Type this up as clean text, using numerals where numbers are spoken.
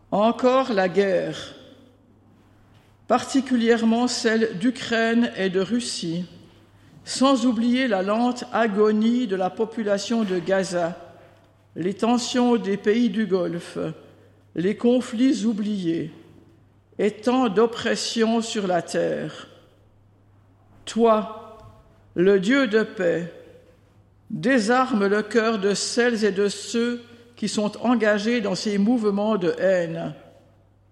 Encore la guerre, particulièrement celle d'Ukraine et de Russie, sans oublier la lente agonie de la population de Gaza, les tensions des pays du Golfe, les conflits oubliés, et tant d'oppression sur la terre. Toi, le Dieu de paix, désarme le cœur de celles et de ceux qui sont engagés dans ces mouvements de haine.